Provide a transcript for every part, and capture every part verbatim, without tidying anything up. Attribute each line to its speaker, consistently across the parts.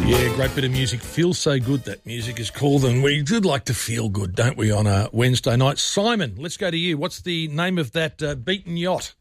Speaker 1: Yeah, great bit of music. Feels so good, that music is called, and we do like to feel good, don't we, on a Wednesday night. Simon, let's go to you. What's the name of that uh, beaten yacht?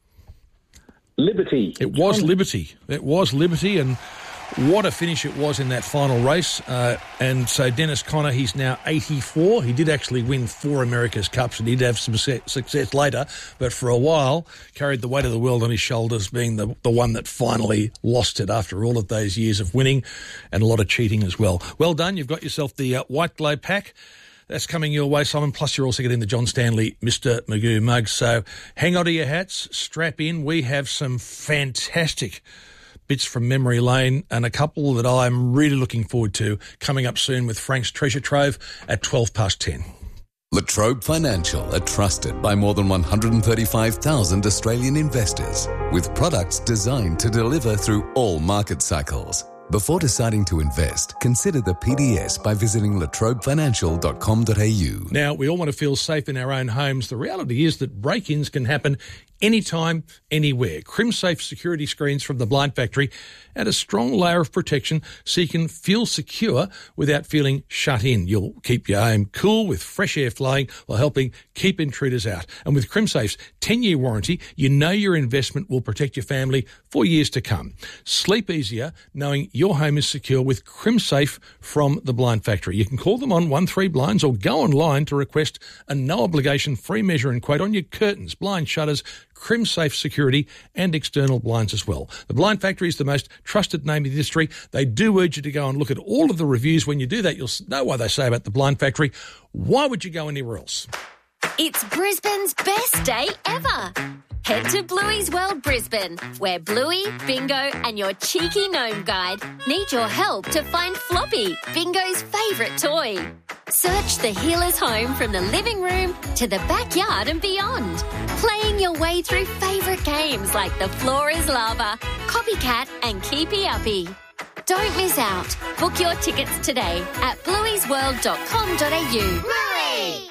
Speaker 2: Liberty.
Speaker 1: It was Liberty. It was Liberty, and what a finish it was in that final race. Uh, and so Dennis Conner, he's now eighty-four. He did actually win four America's Cups and he did have some success later, but for a while carried the weight of the world on his shoulders, being the, the one that finally lost it after all of those years of winning and a lot of cheating as well. Well done. You've got yourself the uh, White Glow pack. That's coming your way, Simon. Plus, you're also getting the John Stanley Mister Magoo mug. So hang on to your hats, strap in. We have some fantastic bits from memory lane and a couple that I'm really looking forward to coming up soon with Frank's Treasure Trove at twelve past ten.
Speaker 3: Latrobe Financial are trusted by more than one hundred thirty-five thousand Australian investors with products designed to deliver through all market cycles. Before deciding to invest, consider the P D S by visiting latrobe financial dot com dot a u.
Speaker 1: Now, we all want to feel safe in our own homes. The reality is that break-ins can happen anytime, anywhere. CrimSafe security screens from the Blind Factory add a strong layer of protection so you can feel secure without feeling shut in. You'll keep your home cool with fresh air flowing while helping keep intruders out. And with CrimSafe's ten-year warranty, you know your investment will protect your family for years to come. Sleep easier knowing your home is secure with CrimSafe from the Blind Factory. You can call them on one three blinds or go online to request a no-obligation free measure and quote on your curtains, blind shutters, CrimSafe security and external blinds as well. The Blind Factory is the most trusted name in the industry. They do urge you to go and look at all of the reviews. When you do that, you'll know why they say about the Blind Factory. Why would you go anywhere else?
Speaker 4: It's Brisbane's best day ever. Head to Bluey's World Brisbane, where Bluey, Bingo and your cheeky gnome guide need your help to find Floppy, Bingo's favourite toy. Search the healer's home from the living room to the backyard and beyond, playing your way through favourite games like The Floor is Lava, Copycat and Keepy Uppy. Don't miss out. Book your tickets today at blueys world dot com dot a u. Bluey!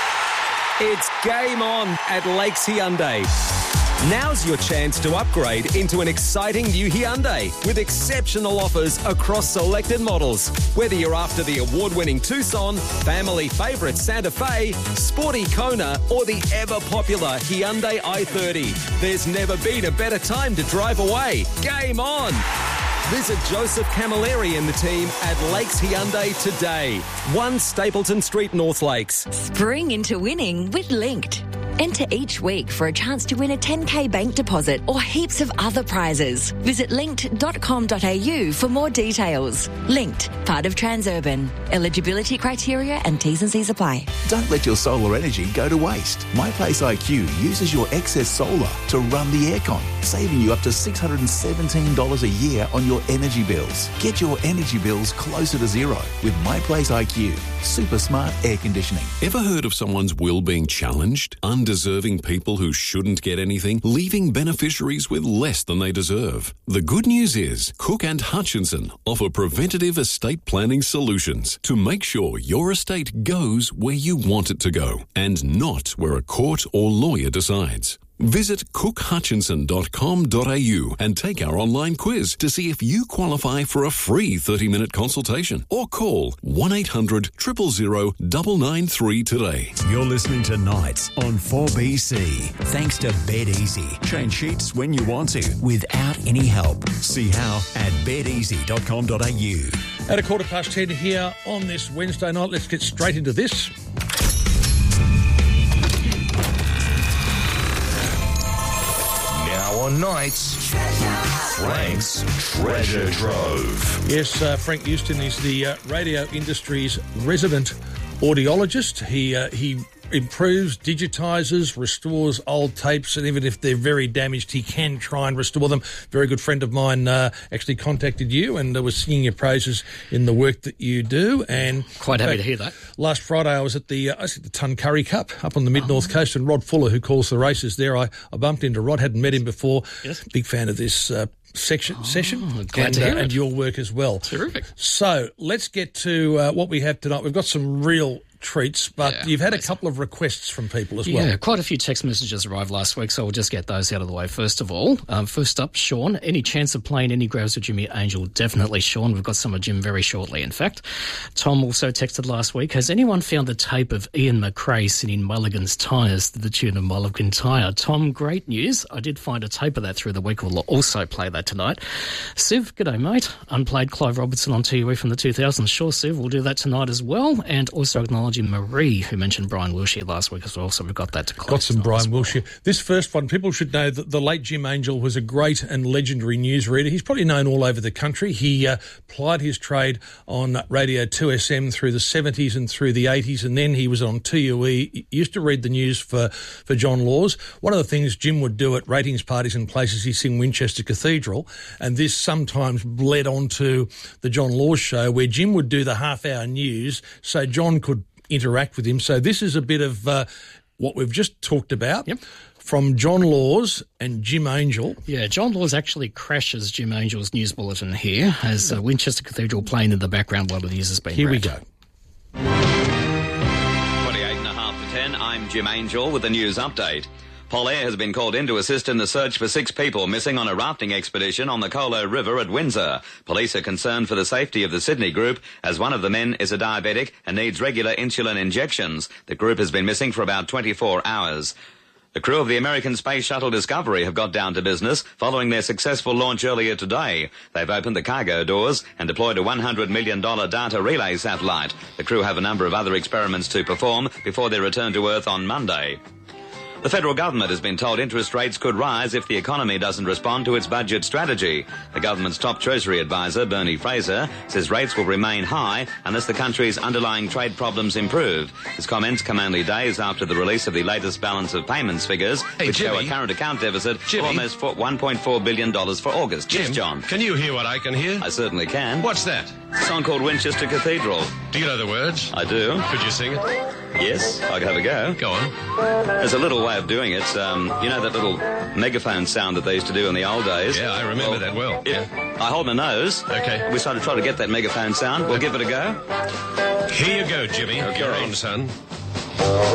Speaker 5: It's game on at Lakes Hyundai. Now's your chance to upgrade into an exciting new Hyundai with exceptional offers across selected models. Whether you're after the award-winning Tucson, family favourite Santa Fe, sporty Kona or the ever-popular Hyundai i thirty, there's never been a better time to drive away. Game on! Visit Joseph Camilleri and the team at Lakes Hyundai today. one Stapleton Street, North Lakes.
Speaker 6: Spring into winning with Linked. Enter each week for a chance to win a ten K bank deposit or heaps of other prizes. Visit linked dot com dot a u for more details. Linked, part of Transurban. Eligibility criteria and T's and C's apply.
Speaker 7: Don't let your solar energy go to waste. MyPlace I Q uses your excess solar to run the aircon, saving you up to six hundred seventeen dollars a year on your energy bills. Get your energy bills closer to zero with MyPlace I Q. Super smart air conditioning.
Speaker 8: Ever heard of someone's will being challenged? Undeserving people who shouldn't get anything, leaving beneficiaries with less than they deserve. The good news is Cook and Hutchinson offer preventative estate planning solutions to make sure your estate goes where you want it to go and not where a court or lawyer decides. Visit cook hutchinson dot com dot a u and take our online quiz to see if you qualify for a free thirty-minute consultation or call one eight hundred, zero zero zero, nine nine three today.
Speaker 9: You're listening to Nights on four B C. Thanks to Bed Easy. Change sheets when you want to without any help. See how at bed easy dot com dot a u.
Speaker 1: At a quarter past ten here on this Wednesday night, let's get straight into this.
Speaker 10: On Nights, Frank's Treasure Trove.
Speaker 1: Yes, uh, Frank Houston is the uh, radio industry's resident audiologist. He uh, he improves, digitises, restores old tapes, and even if they're very damaged, he can try and restore them. Very good friend of mine uh, actually contacted you and uh, was singing your praises in the work that you do. And
Speaker 11: quite happy
Speaker 1: fact,
Speaker 11: to hear that. Last
Speaker 1: Friday, I was at the uh, I was at the Tuncurry Cup up on the mid north oh. coast, and Rod Fuller, who calls the races there, I, I bumped into Rod. Hadn't met him before. Yes. Big fan of this. Uh, Section, oh, session
Speaker 11: glad
Speaker 1: and,
Speaker 11: to hear
Speaker 1: uh,
Speaker 11: it.
Speaker 1: and your work as well.
Speaker 11: Terrific.
Speaker 1: So let's get to uh, what we have tonight. We've got some real treats, but
Speaker 11: Yeah,
Speaker 1: you've had a couple of requests from people as well.
Speaker 11: Yeah, quite a few text messages arrived last week, so we'll just get those out of the way first of all. Um, first up, Sean. Any chance of playing any grabs with Jimmy Angel? Definitely, Sean. We've got some of Jim very shortly, in fact. Tom also texted last week, has anyone found the tape of Ian McRae singing Mulligan's Tyres to the tune of Mulligan Tyre? Tom, great news. I did find a tape of that through the week. We'll also play that tonight. Siv, g'day, mate. Unplayed Clive Robertson on T U E from the two thousands. Sure, Siv, we'll do that tonight as well. And also acknowledging Marie, who mentioned Brian Wilshire last week as well, so we've got that to close.
Speaker 1: Got some Brian Wilshire. This first one, people should know that the late Jim Angel was a great and legendary newsreader. He's probably known all over the country. He uh, plied his trade on Radio two S M through the seventies and through the eighties, and then he was on T U E. He used to read the news for, for John Laws. One of the things Jim would do at ratings parties and places, he'd sing Winchester Cathedral, and this sometimes bled onto the John Laws show where Jim would do the half-hour news so John could interact with him. So this is a bit of uh, what we've just talked about.
Speaker 11: Yep.
Speaker 1: From John Laws and Jim Angel.
Speaker 11: Yeah, John Laws actually crashes Jim Angel's news bulletin here as uh, Winchester Cathedral playing in the background while the news has been
Speaker 1: Here
Speaker 11: read.
Speaker 1: we go.
Speaker 12: twenty-eight and a half to ten, I'm Jim Angel with the news update. Paul Air has been called in to assist in the search for six people missing on a rafting expedition on the Colo River at Windsor. Police are concerned for the safety of the Sydney group, as one of the men is a diabetic and needs regular insulin injections. The group has been missing for about twenty-four hours. The crew of the American Space Shuttle Discovery have got down to business following their successful launch earlier today. They've opened the cargo doors and deployed a one hundred million dollars data relay satellite. The crew have a number of other experiments to perform before their return to Earth on Monday. The federal government has been told interest rates could rise if the economy doesn't respond to its budget strategy. The government's top Treasury advisor, Bernie Fraser, says rates will remain high unless the country's underlying trade problems improve. His comments come only days after the release of the latest balance of payments figures,
Speaker 13: hey,
Speaker 12: which
Speaker 13: Jimmy.
Speaker 12: show a current account deficit
Speaker 13: Jimmy.
Speaker 12: of almost one point four billion dollars for August.
Speaker 13: Jim,
Speaker 12: Yes, John.
Speaker 13: Can you hear what I can hear?
Speaker 12: I certainly can.
Speaker 13: What's that?
Speaker 12: A song called Winchester Cathedral.
Speaker 13: Do you know the words?
Speaker 12: I do.
Speaker 13: Could you sing it?
Speaker 12: Yes, I could have a go.
Speaker 13: Go on.
Speaker 12: There's a little way of doing it. Um, you know that little megaphone sound that they used to do in the old days?
Speaker 13: Yeah, I remember that well.
Speaker 12: If
Speaker 13: Yeah.
Speaker 12: I hold my nose.
Speaker 13: Okay.
Speaker 12: We sort of try to get that megaphone sound. We'll give it a go.
Speaker 13: Here you go, Jimmy.
Speaker 12: Okay.
Speaker 13: You're on, son.